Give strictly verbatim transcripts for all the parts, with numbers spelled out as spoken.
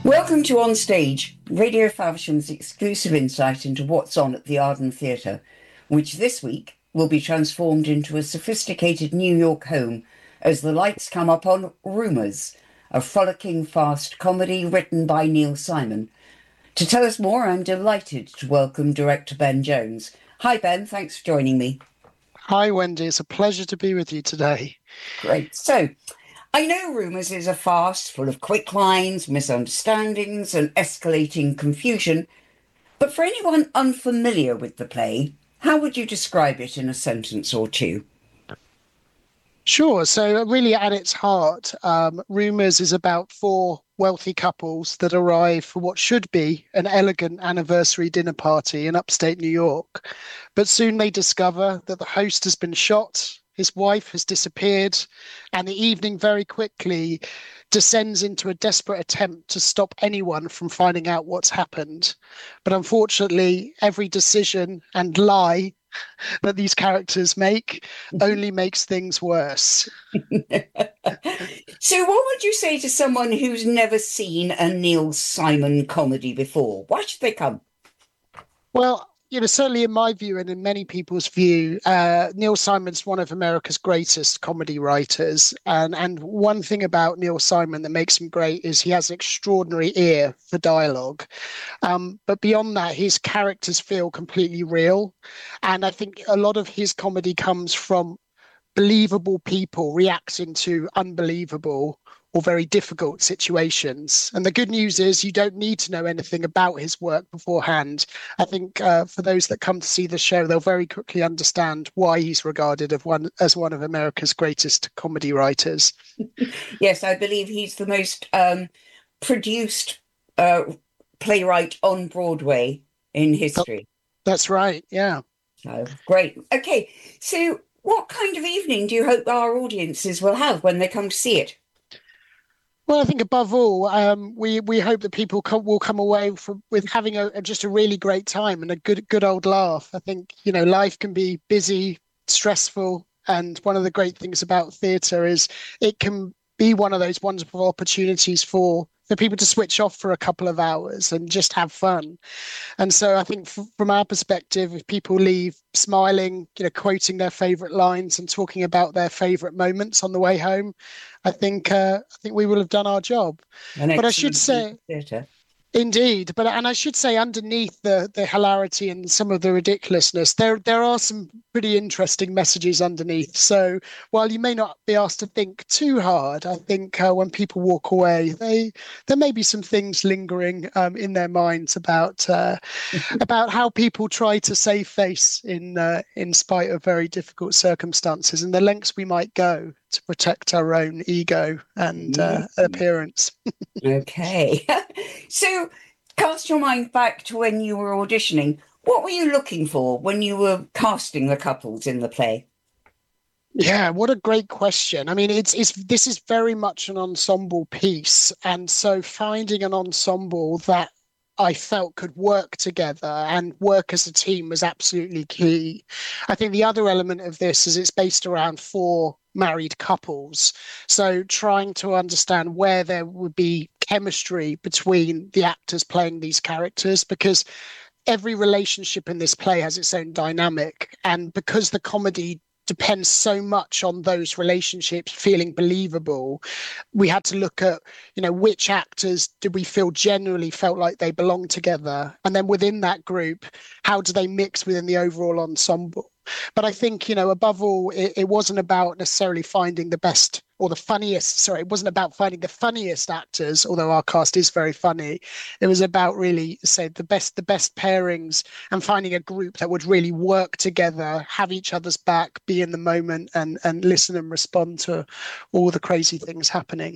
Welcome to On Stage, Radio Faversham's exclusive insight into what's on at the Arden Theatre, which this week will be transformed into a sophisticated New York home as the lights come up on Rumours, a frolicking fast comedy written by Neil Simon. To tell us more, I'm delighted to welcome director Ben Jones. Hi Ben, thanks for joining me. Hi Wendy, it's a pleasure to be with you today. Great. So, I know Rumours is a farce full of quick lines, misunderstandings, and escalating confusion, but for anyone unfamiliar with the play, how would you describe it in a sentence or two? Sure. So, really, at its heart, um, Rumours is about four wealthy couples that arrive for what should be an elegant anniversary dinner party in upstate New York. But soon they discover that the host has been shot, his wife has disappeared, and the evening very quickly descends into a desperate attempt to stop anyone from finding out what's happened. But unfortunately, every decision and lie that these characters make only makes things worse. So what would you say to someone who's never seen a Neil Simon comedy before? Why should they come? Well, you know, certainly in my view and in many people's view, uh, Neil Simon's one of America's greatest comedy writers. And, and one thing about Neil Simon that makes him great is he has an extraordinary ear for dialogue. Um, but beyond that, his characters feel completely real. And I think a lot of his comedy comes from believable people reacting to unbelievable or very difficult situations. And the good news is you don't need to know anything about his work beforehand. I think uh, for those that come to see the show, they'll very quickly understand why he's regarded as one, as one of America's greatest comedy writers. Yes, I believe he's the most um, produced uh, playwright on Broadway in history. That's right, yeah. So, great. Okay, so what kind of evening do you hope our audiences will have when they come to see it? Well, I think above all, um, we we hope that people come, will come away from, with having a, a just a really great time and a good good old laugh. I think, you know, life can be busy, stressful, and one of the great things about theatre is it can be one of those wonderful opportunities for for people to switch off for a couple of hours and just have fun. And so I think f- from our perspective, if people leave smiling, you know, quoting their favorite lines and talking about their favorite moments on the way home, I think uh, I think we will have done our job. An But I should excellent say, theatre. indeed, but and I should say, underneath the the hilarity and some of the ridiculousness, there there are some pretty interesting messages underneath. So while you may not be asked to think too hard, I think uh, when people walk away, they there may be some things lingering um, in their minds about uh, about how people try to save face in uh, in spite of very difficult circumstances and the lengths we might go to protect our own ego and uh, appearance. Okay. So cast your mind back to when you were auditioning. What were you looking for when you were casting the couples in the play? Yeah, what a great question. I mean, it's it's this is very much an ensemble piece, and so finding an ensemble that I felt could work together and work as a team was absolutely key. I think the other element of this is it's based around four married couples. So trying to understand where there would be chemistry between the actors playing these characters, because every relationship in this play has its own dynamic. And because the comedy depends so much on those relationships feeling believable, we had to look at, you know, which actors did we feel generally felt like they belonged together, and then within that group, how do they mix within the overall ensemble. But I think, you know, above all, it, it wasn't about necessarily finding the best or the funniest. Sorry, it wasn't about finding the funniest actors, although our cast is very funny. It was about really, say, the best, the best pairings and finding a group that would really work together, have each other's back, be in the moment, and and listen and respond to all the crazy things happening.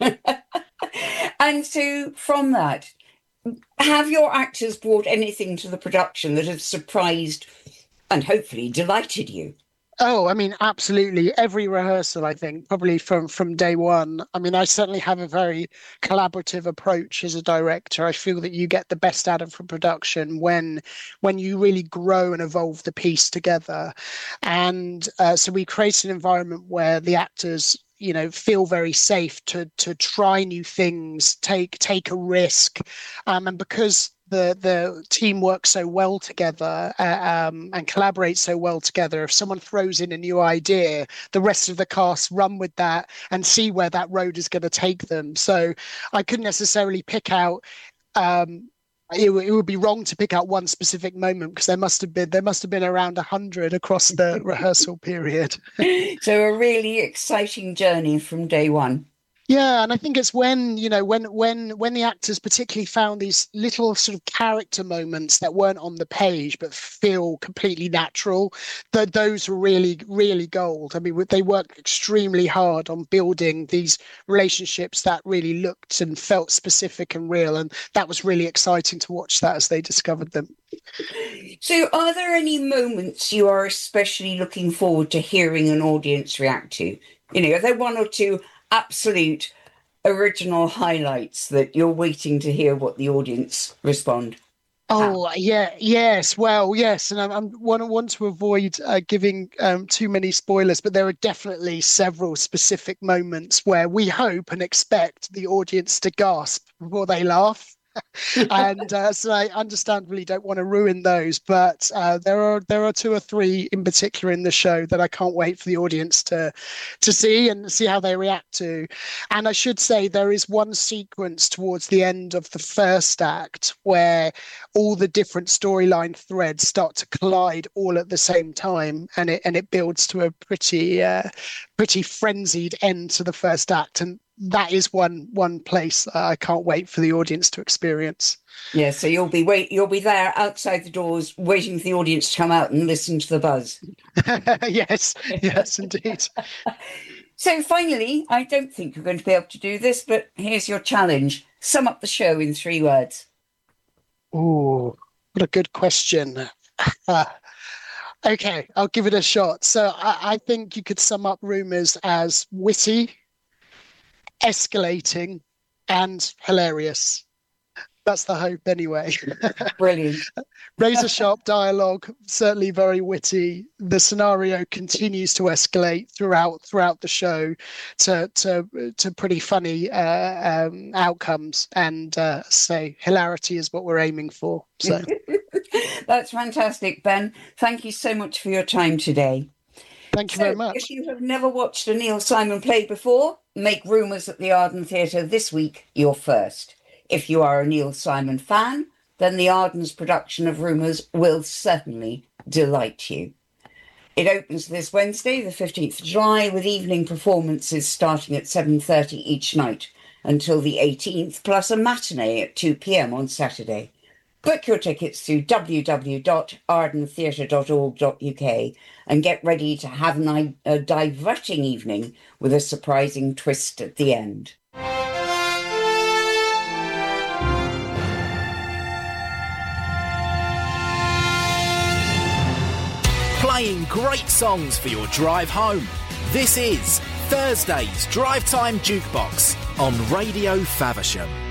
And so from that, have your actors brought anything to the production that has surprised and hopefully delighted you? Oh, I mean, absolutely. Every rehearsal, I think, probably from from day one. I mean, I certainly have a very collaborative approach as a director. I feel that you get the best out of a production when when you really grow and evolve the piece together. And uh, so we create an environment where the actors you know, feel very safe to to try new things, take take a risk, um, and because the the team works so well together uh, um, and collaborates so well together, if someone throws in a new idea, the rest of the cast run with that and see where that road is going to take them. So I couldn't necessarily pick out. Um, it, it would be wrong to pick out one specific moment, because there must have been there must have been around a hundred across the rehearsal period. So a really exciting journey from day one. Yeah, and I think it's when, you know, when when when the actors particularly found these little sort of character moments that weren't on the page but feel completely natural, that those were really, really gold. I mean, they worked extremely hard on building these relationships that really looked and felt specific and real, and that was really exciting to watch that as they discovered them. So are there any moments you are especially looking forward to hearing an audience react to? You know, are there one or two absolute original highlights that you're waiting to hear what the audience respond? Oh, yeah, yes. Well, yes. And I, I want, want to avoid uh, giving um, too many spoilers, but there are definitely several specific moments where we hope and expect the audience to gasp before they laugh. and uh, so I understandably don't want to ruin those, but uh, there are there are two or three in particular in the show that I can't wait for the audience to to see and see how they react to. And I should say there is one sequence towards the end of the first act where all the different storyline threads start to collide all at the same time, and it and it builds to a pretty uh, pretty frenzied end to the first act. And that is one one place I can't wait for the audience to experience. Yeah, so you'll be wait you'll be there outside the doors waiting for the audience to come out and listen to the buzz. yes, yes, indeed. So finally, I don't think you're going to be able to do this, but here's your challenge. Sum up the show in three words. Oh, what a good question. Okay, I'll give it a shot. So I, I think you could sum up Rumours as witty, escalating, and hilarious. That's the hope anyway. Brilliant. Razor sharp dialogue, certainly very witty. The scenario continues to escalate throughout throughout the show to to to pretty funny uh, um, outcomes, and uh, say hilarity is what we're aiming for. So that's fantastic, Ben. Thank you so much for your time today. Thank you so, very much. If you have never watched a Neil Simon play before, make Rumours at the Arden Theatre this week your first. If you are a Neil Simon fan, then the Arden's production of Rumours will certainly delight you. It opens this Wednesday, the fifteenth of July, with evening performances starting at seven thirty each night until the eighteenth, plus a matinee at two p.m. on Saturday. Book your tickets through w w w dot arden theatre dot org dot u k and get ready to have an, a diverting evening with a surprising twist at the end. Playing great songs for your drive home. This is Thursday's Drive Time Jukebox on Radio Faversham.